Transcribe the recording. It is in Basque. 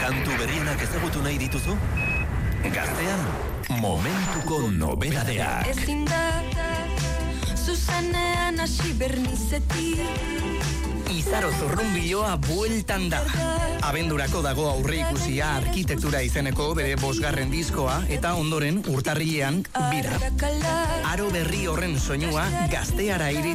Kantu berrienak ezagutu nahi dituzu? Gaztean, momentuko nobedadea. Ezin da, zuzanean hasi bernizetik. Izaro Zurrunbiloa bueltan da. Abendurako dago aurreikusia arkitektura izeneko bere 5. diskoa eta ondoren urtarrilean bira. Aro berri horren soinua gazteara iritsi